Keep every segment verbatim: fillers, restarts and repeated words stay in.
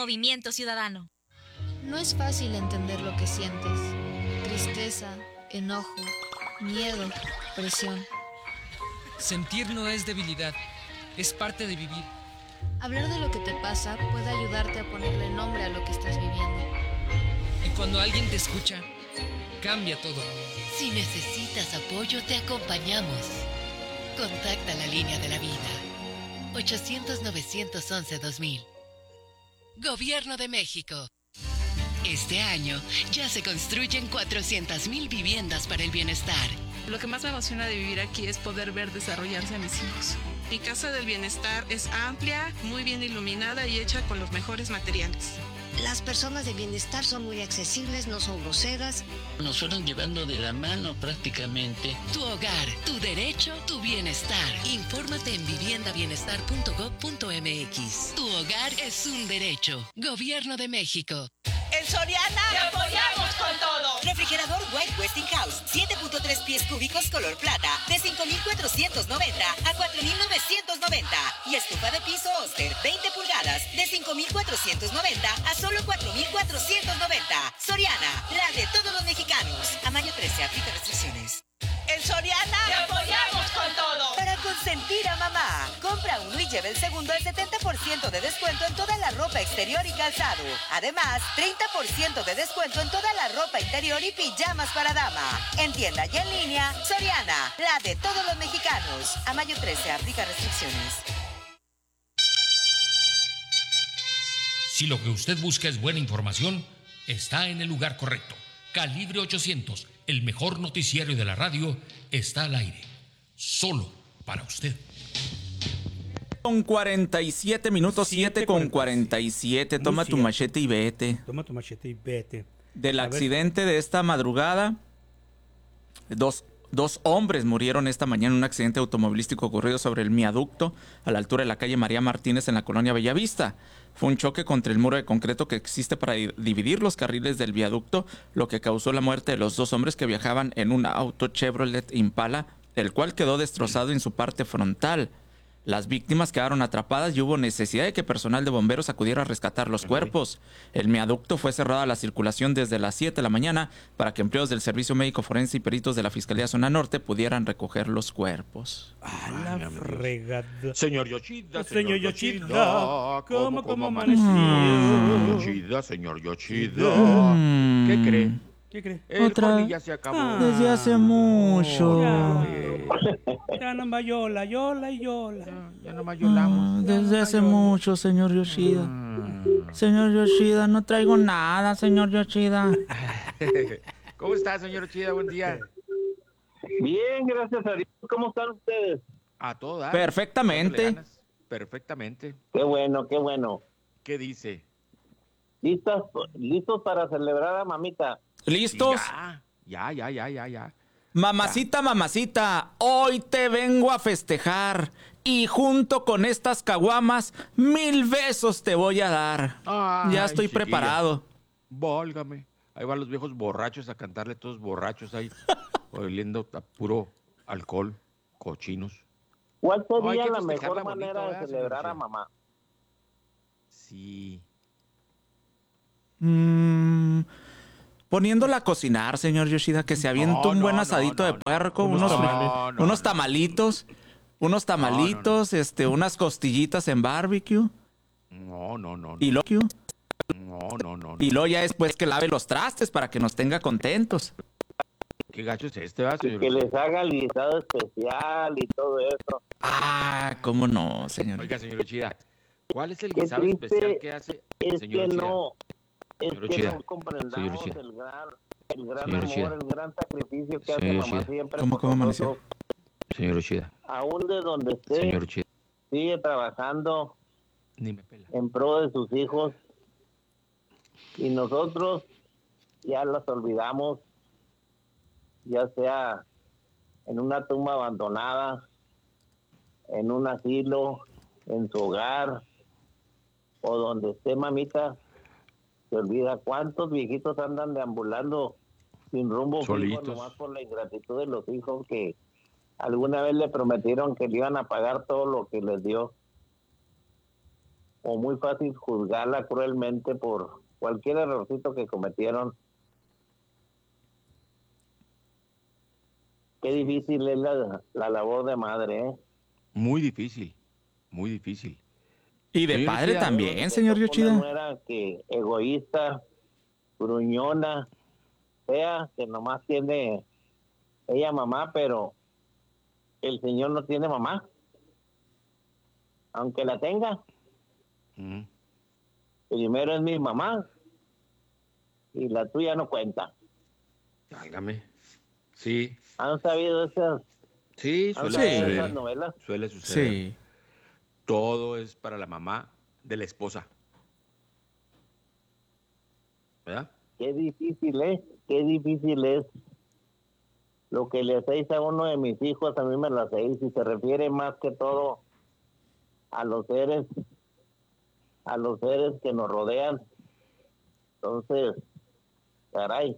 Movimiento Ciudadano. No es fácil entender lo que sientes. Tristeza, enojo, miedo, presión. Sentir no es debilidad, es parte de vivir. Hablar de lo que te pasa puede ayudarte a ponerle nombre a lo que estás viviendo. Y cuando alguien te escucha, cambia todo. Si necesitas apoyo, te acompañamos. Contacta la línea de la vida. ochocientos, novecientos once, dos mil. Gobierno de México. Este año ya se construyen cuatrocientas mil viviendas para el bienestar. Lo que más me emociona de vivir aquí es poder ver desarrollarse a mis hijos. Mi casa del bienestar es amplia, muy bien iluminada y hecha con los mejores materiales. Las personas de bienestar son muy accesibles, no son groseras. Nos fueron llevando de la mano prácticamente. Tu hogar, tu derecho, tu bienestar. Infórmate en vivienda bienestar punto gob punto eme equis. Tu hogar es un derecho. Gobierno de México. En Soriana te apoyamos con todo. Refrigerador White Westinghouse, siete punto tres pies cúbicos color plata, de cinco mil cuatrocientos noventa a cuatro mil novecientos noventa. Y estufa de piso Oster, veinte pulgadas, de cinco mil cuatrocientos noventa a solo cuatro mil cuatrocientos noventa. Soriana, la de todos los mexicanos. A mayo trece, aplica restricciones. En Soriana te apoyamos con todo. Para consentir a mamá, compra uno y lleva el segundo al setenta por ciento de descuento en toda la ropa exterior y calzado. Además, treinta por ciento de descuento en toda la ropa interior y pijamas para dama. En tienda y en línea, Soriana, la de todos los mexicanos. A mayo trece, aplica restricciones. Si lo que usted busca es buena información, está en el lugar correcto. Calibre ochocientos, el mejor noticiario de la radio, está al aire. Solo para usted. Con cuarenta y siete minutos, siete con cuarenta y siete. Toma tu machete y vete. Toma tu machete y vete. Del accidente de esta madrugada, dos, dos hombres murieron esta mañana en un accidente automovilístico ocurrido sobre el viaducto a la altura de la calle María Martínez en la colonia Bellavista. Fue un choque contra el muro de concreto que existe para dividir los carriles del viaducto, lo que causó la muerte de los dos hombres que viajaban en un auto Chevrolet Impala, el cual quedó destrozado en su parte frontal. Las víctimas quedaron atrapadas y hubo necesidad de que personal de bomberos acudiera a rescatar los cuerpos. El viaducto fue cerrado a la circulación desde las siete de la mañana para que empleados del Servicio Médico Forense y peritos de la Fiscalía Zona Norte pudieran recoger los cuerpos. A la fregada. Señor Yoshida, señor, señor Yoshida, Yoshida, ¿cómo, cómo amaneció? amaneció? Yoshida, señor Yoshida, Mm. ¿qué cree? ¿Qué cree? El Otra- Juan ya se acabó. Ah. Desde hace mucho. Ya, Eh, ya nomás yola, yola y yola. ya, ya nomás Ah, lloramos. desde hace mucho, señor Yoshida. Señor Yoshida, no traigo nada, señor Yoshida. ¿Cómo está, señor Yoshida? Buen día. Bien, gracias a Dios. ¿Cómo están ustedes? A todas. Perfectamente. Perfectamente. Qué bueno, qué bueno. ¿Qué dice? ¿Listos, listos para celebrar a mamita? ¿Listos? Ya, ya, ya, ya, ya. Mamacita, mamacita, hoy te vengo a festejar y junto con estas caguamas, mil besos te voy a dar. Ay, ya estoy chiquilla. preparado. Válgame. Ahí van los viejos borrachos a cantarle, todos borrachos ahí, oliendo a puro alcohol, cochinos. ¿Cuál No, hay sería que la festejarla mejor bonito, manera de ¿verdad, celebrar señor a mamá? Sí. Mm, poniéndola a cocinar, señor Yoshida, que se aviente No, un buen no, asadito no, de no, puerco, unos unos, tamales. unos No, no, no. tamalitos, unos tamalitos, este, unas costillitas en barbecue. No, no, no. Y luego, No, no, no. y luego ya después que lave los trastes para que nos tenga contentos. ¿Qué gacho es este, va, Y señor? que les haga el guisado especial y todo eso. Ah, cómo no, señor. Oiga, señor Chida, ¿cuál es el Qué guisado triste especial que hace el Es señor que Chida? no, es Señor que Chida, no comprendamos señor Chida. el gran, el gran Señor amor, Chida. el gran sacrificio que hace Señor mamá Chida. siempre ¿Cómo, por cómo amaneció? nosotros. Señor Chida, Aún de donde esté, señor Chida, sigue trabajando ni me pela. en pro de sus hijos y nosotros ya las olvidamos, ya sea en una tumba abandonada, en un asilo, en su hogar o donde esté mamita, se olvida cuántos viejitos andan deambulando sin rumbo fijo, Solitos. nomás por la ingratitud de los hijos que alguna vez le prometieron que le iban a pagar todo lo que les dio. o muy fácil juzgarla cruelmente por cualquier errorcito que cometieron. Qué difícil es la, la labor de madre, ¿eh? Muy difícil, muy difícil. Y de Señor padre Yoshida, también, señor Una Yoshida. nuera que egoísta, gruñona, fea, que nomás tiene ella mamá, pero el señor no tiene mamá. Aunque la tenga. Mm. Primero es mi mamá y la tuya no cuenta. Válgame. Sí. ¿Han sabido esas, Sí, han suele sabido suceder. esas novelas? Suele suceder. Sí. Todo es para la mamá de la esposa. ¿Verdad? Qué difícil es, qué difícil es. Lo que le hacéis a uno de mis hijos, a mí me lo hacéis, y se refiere más que todo a los seres, a los seres que nos rodean. Entonces, caray,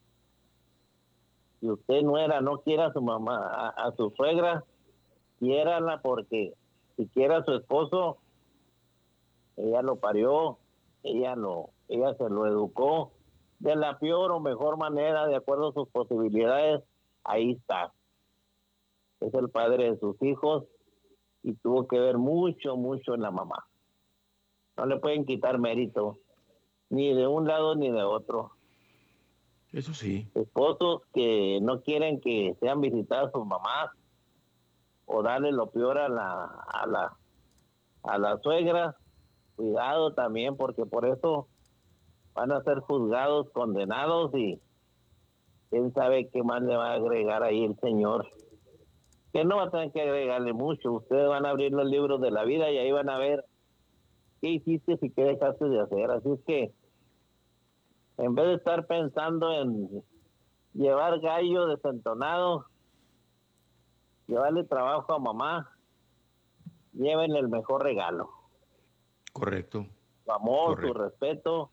si usted no era, no quiera a su mamá, a, a su suegra, quiérala, porque si quiere a su esposo, ella lo parió, ella lo, ella se lo educó de la peor o mejor manera, de acuerdo a sus posibilidades. Ahí está. Es el padre de sus hijos y tuvo que ver mucho, mucho en la mamá. No le pueden quitar mérito, ni de un lado ni de otro. Eso sí. Esposos que no quieren que sean visitadas sus mamás o darle lo peor a la, a la, a la suegra, cuidado también, porque por eso van a ser juzgados, condenados, y quién sabe qué más le va a agregar ahí el Señor. Que no va a tener que agregarle mucho. Ustedes van a abrir los libros de la vida y ahí van a ver qué hiciste y qué dejaste de hacer. Así es que, en vez de estar pensando en llevar gallo desentonado, llevarle trabajo a mamá, llévenle el mejor regalo. Correcto. Su amor, Correcto. su respeto.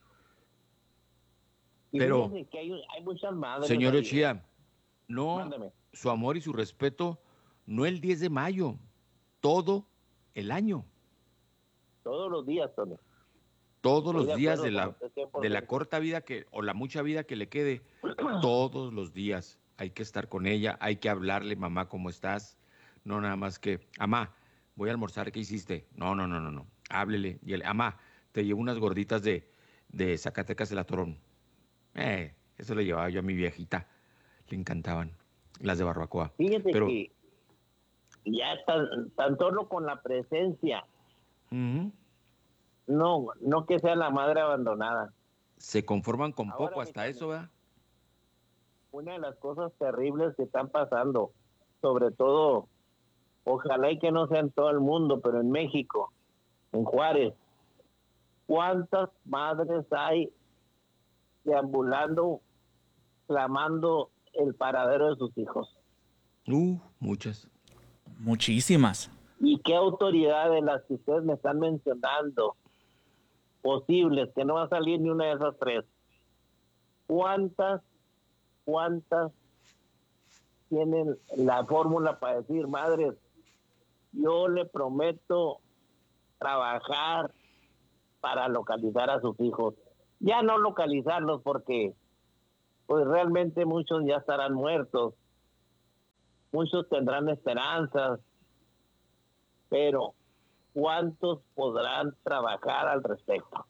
Y Pero, fíjense que hay, hay muchas madres. señor ahí. Yoshida, no, Mándeme. su amor y su respeto, no el diez de mayo, todo el año, Todos los días, Tony. todos Estoy los de días acuerdo de la, con usted cien por de la ciento. corta vida que, o la mucha vida que le quede, todos los días hay que estar con ella, hay que hablarle, mamá, ¿cómo estás? No nada más que, amá, voy a almorzar, ¿qué hiciste? No, no, no, no, no, háblele, y el, amá, te llevo unas gorditas de, de Zacatecas del Atorón. Eh, eso le llevaba yo a mi viejita, le encantaban, las de barbacoa. Fíjate Pero, que ya tan, tan solo con la presencia, ujú, no, no que sea la madre abandonada. se conforman con Ahora, poco, mi hasta Tony, eso, ¿verdad? una de las cosas terribles que están pasando, sobre todo, ojalá y que no sea en todo el mundo, pero en México, en Juárez, ¿cuántas madres hay deambulando, clamando el paradero de sus hijos? Uh, muchas. Muchísimas. ¿Y qué autoridad de las que ustedes me están mencionando posibles, que no va a salir ni una de esas tres? ¿Cuántas, cuántas tienen la fórmula para decir, madres, yo le prometo trabajar para localizar a sus hijos? Ya no localizarlos, porque pues realmente muchos ya estarán muertos, muchos tendrán esperanzas, pero ¿cuántos podrán trabajar al respecto?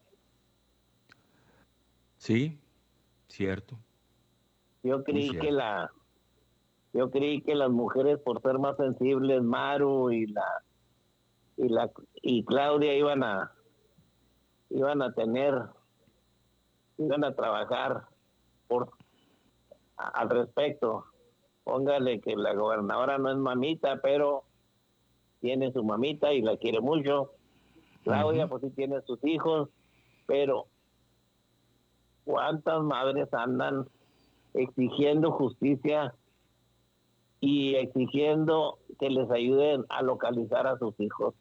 Sí, cierto. Yo creí cierto. que la yo creí que las mujeres, por ser más sensibles, Maru y la y la y Claudia iban a iban a tener iban a trabajar por a- al respecto. Póngale que la gobernadora no es mamita, pero tiene su mamita y la quiere mucho. Claudia, Ujú. pues sí tiene sus hijos, pero ¿cuántas madres andan exigiendo justicia y exigiendo que les ayuden a localizar a sus hijos?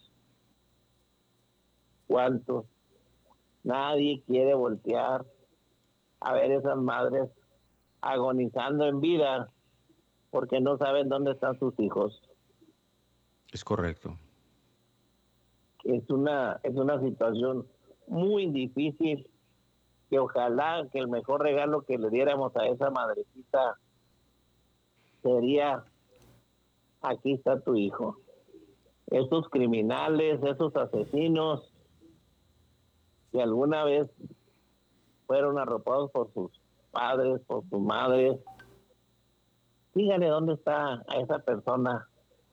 ¿Cuántos? Nadie quiere voltear a ver esas madres agonizando en vida porque no saben dónde están sus hijos. Es correcto. Qué es una, es una situación muy difícil, que ojalá que el mejor regalo que le diéramos a esa madrecita sería: aquí está tu hijo. Esos criminales, esos asesinos que alguna vez fueron arropados por sus padres, por sus madres, dígale dónde está a esa persona,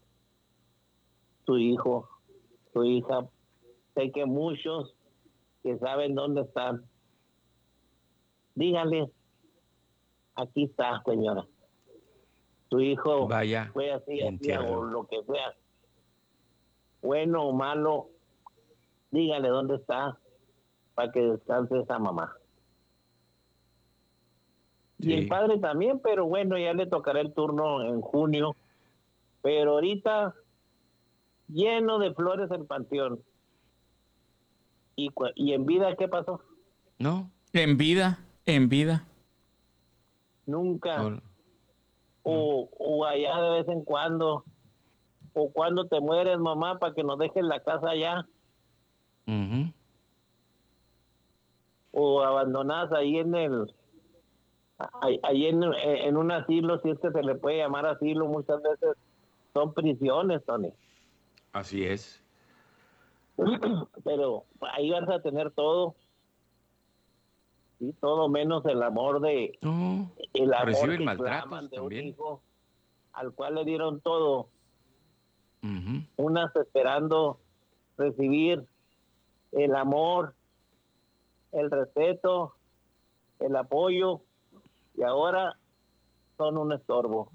tu hijo, tu hija. Sé que muchos que saben dónde están. Dígale: aquí está, señora. Tu hijo Vaya, fue así, así, entiérrelo. o lo que sea, bueno o malo, dígale dónde está para que descanse esa mamá. Sí. Y el padre también, pero bueno, ya le tocará el turno en junio. Pero ahorita, lleno de flores el panteón. ¿Y, cua- y en vida qué pasó? No. En vida, en vida. Nunca. No. O, o allá de vez en cuando. O cuando te mueres, mamá, para que nos dejes la casa allá. Ujú. O abandonadas ahí en el... ahí ahí en, en un asilo, si es que se le puede llamar asilo, muchas veces son prisiones, Tony. Así es. Pero ahí vas a tener todo. Sí, todo menos el amor de... No. El amor Reciben que maltratos claman de también. un hijo al cual le dieron todo. Ujú. Unas esperando recibir el amor, el respeto, el apoyo, y ahora son un estorbo.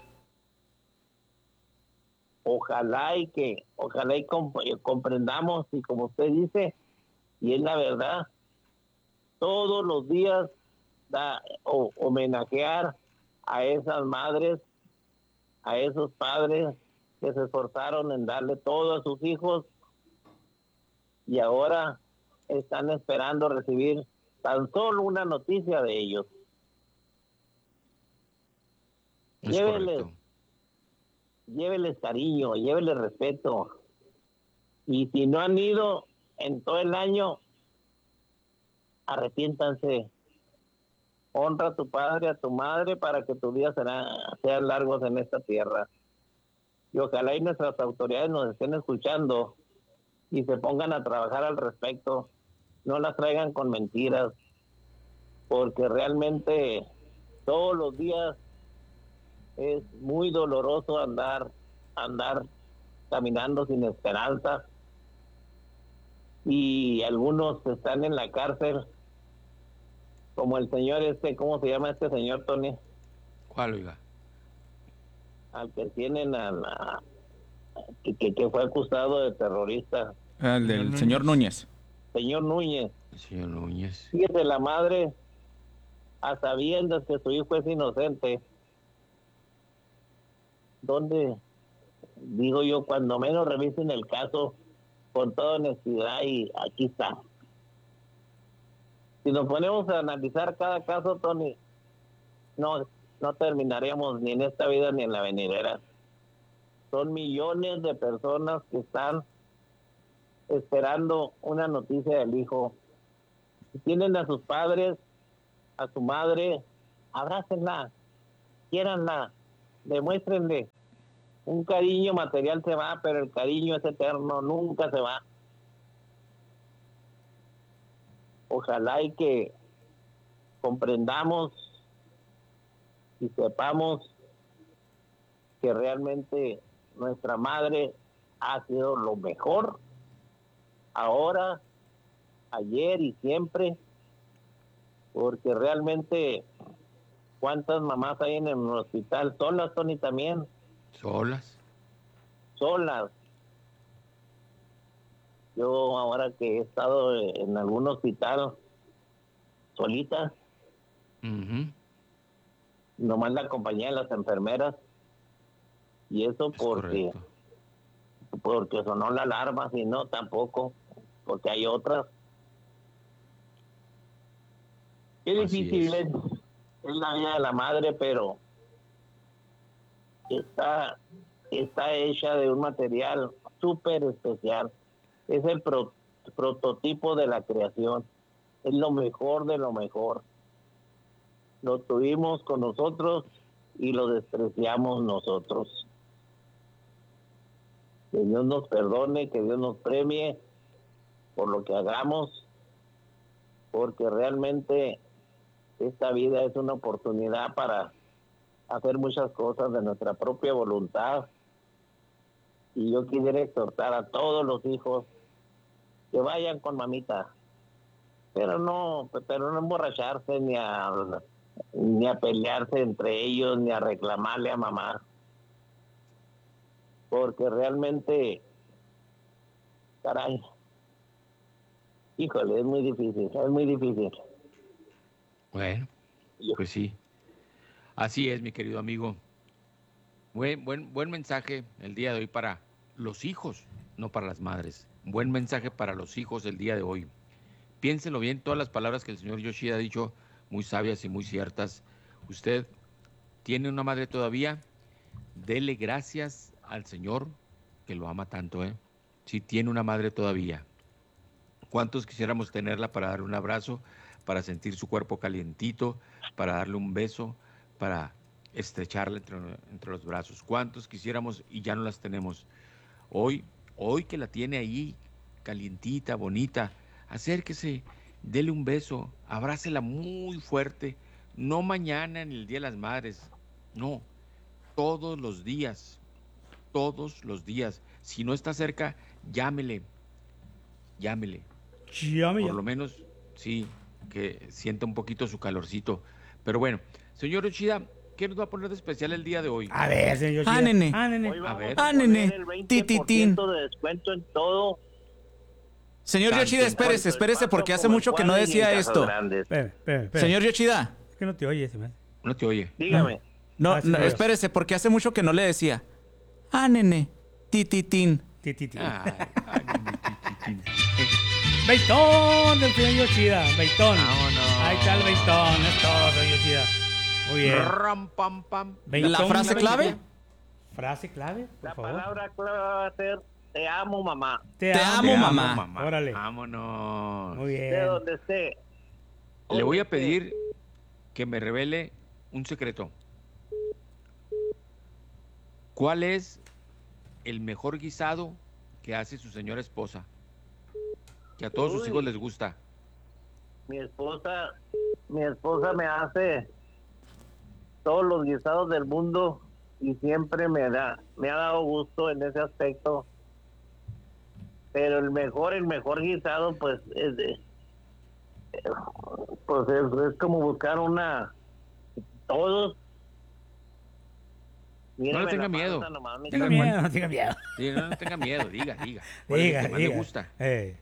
Ojalá y que, ojalá y comp- comprendamos, y como usted dice, y es la verdad, todos los días da, o, homenajear a esas madres, a esos padres que se esforzaron en darle todo a sus hijos y ahora están esperando recibir tan solo una noticia de ellos. Es Lléveles, correcto. lléveles cariño, lléveles respeto. Y si no han ido en todo el año, arrepiéntanse. Honra a tu padre, a tu madre, para que tus días serán, sean largos en esta tierra. Y ojalá y nuestras autoridades nos estén escuchando y se pongan a trabajar al respecto. No las traigan con mentiras, porque realmente todos los días es muy doloroso andar, andar caminando sin esperanza. Y algunos están en la cárcel, como el señor este, ¿cómo se llama este señor, Tony? ¿Cuál, oiga? Al que tienen a la, que, que, que fue acusado de terrorista. El del señor Núñez. Señor Núñez. El señor Núñez. Fíjese, la madre, a sabiendas que su hijo es inocente, ¿dónde? Digo yo, cuando menos revisen el caso con toda honestidad, y aquí está. Si nos ponemos a analizar cada caso, Tony, no, no terminaremos ni en esta vida ni en la venidera. Son millones de personas que están esperando una noticia del hijo. Si tienen a sus padres, a su madre, abrácenla, quiéranla, demuéstrenle. Un cariño material se va, pero el cariño es eterno, nunca se va. Ojalá y que comprendamos y sepamos que realmente nuestra madre ha sido lo mejor, ahora, ayer y siempre, porque realmente cuántas mamás hay en el hospital, solas, Tony, también. Solas. Solas. Yo ahora que he estado en algún hospital solita, Ujú. nomás la compañía de las enfermeras, y eso Es porque correcto. porque sonó la alarma, si no tampoco, porque hay otras. Qué Así difícil es. es, es la vida de la madre, pero está está hecha de un material súper especial. es el pro, prototipo de la creación, es lo mejor de lo mejor. Lo tuvimos con nosotros y lo despreciamos nosotros. Que Dios nos perdone, que Dios nos premie por lo que hagamos, porque realmente esta vida es una oportunidad para hacer muchas cosas de nuestra propia voluntad. Y yo quisiera exhortar a todos los hijos que vayan con mamita, pero no, pero no emborracharse ni a ni a pelearse entre ellos, ni a reclamarle a mamá, porque realmente, caray, híjole, es muy difícil, es muy difícil. Bueno, pues sí, así es, mi querido amigo. Buen, buen, buen mensaje el día de hoy para los hijos, no para las madres. Buen mensaje para los hijos el día de hoy. Piénselo bien, todas las palabras que el señor Yoshida ha dicho, muy sabias y muy ciertas. Usted tiene una madre todavía, dele gracias al Señor que lo ama tanto, ¿eh? Sí, tiene una madre todavía. ¿Cuántos quisiéramos tenerla para darle un abrazo, para sentir su cuerpo calientito, para darle un beso, para estrecharla entre, entre los brazos? ¿Cuántos quisiéramos y ya no las tenemos? Hoy, hoy que la tiene ahí, calientita, bonita, acérquese, dele un beso, abrácela muy fuerte, no mañana ni el Día de las Madres, no, todos los días, todos los días. Si no está cerca, llámele, llámele. Llámele. Por lo menos, sí, que sienta un poquito su calorcito. Pero bueno, señor Yoshida, ¿qué nos va a poner de especial el día de hoy? A ver, señor Yoshida. Ah, nene. Ah, nene. Hoy vamos A ver. a Ah, poner nene. el veinte por ciento Tititín. de descuento en todo. Señor Tanto Yoshida, en espérese, cuanto espérese, espacio porque hace como mucho que no Juárez y en decía Casas esto. Grandes. Espere, espere, espere. Señor Yoshida, Es que no te oyes, man. No te oye. Dígame. no, Ah, sí, no, oigo. espérese, porque hace mucho que no le decía. Ah, nene, tititín. Tititín. Ay, ay, mi tititín. Beitón del señor Yoshida. Beitón. Vámonos. Ahí está el beitón. Es todo, señor Yoshida. Muy bien. Ram, pam, pam. Beitón, ¿La frase una clave? bendición. ¿Frase clave? Por La favor. palabra clave va a ser te amo, mamá. Te, Te amo, Te mamá. mamá. Órale. Vámonos. Muy De bien. donde esté. Le voy a Donde esté. pedir que me revele un secreto. ¿Cuál es el mejor guisado que hace su señora esposa? Que a todos sus Uy. hijos les gusta. Mi esposa, mi esposa me hace todos los guisados del mundo y siempre me da, me ha dado gusto en ese aspecto. Pero el mejor, el mejor guisado, pues es de, pues es, es como buscar una, todos. No le Mírame tenga la miedo. panza nomás, mi Tenga Diga, miedo, no tenga miedo. Sí, no, no tenga miedo, diga, diga. ¿Cuál es el Diga, que más diga. le gusta? Eh,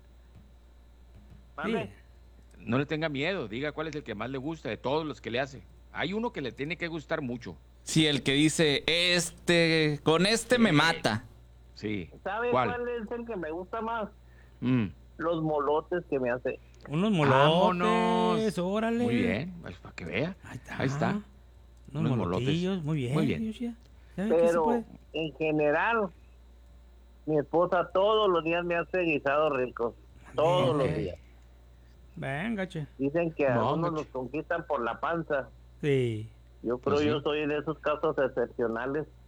Mande. sí. No le tenga miedo, diga cuál es el que más le gusta de todos los que le hace. Hay uno que le tiene que gustar mucho. Sí, el que dice, este, con este me Sí. mata. Sí. ¿Sabe ¿Cuál? cuál es el que me gusta más? Mm. Los molotes que me hace. Unos molotes. Vámonos. Órale. Muy bien, pues, para que vea. Ahí está. Ahí está. Unos, Unos molotes. molotillos. Muy bien. Muy bien. Yoshida. ¿Sabe qué se Pero puede? en general, mi esposa todos los días me hace guisados ricos. Todos los Ok. días. Venga, che. Dicen que a No, unos no, los conquistan por la panza. Sí. Yo creo Pues sí. yo soy de esos casos excepcionales.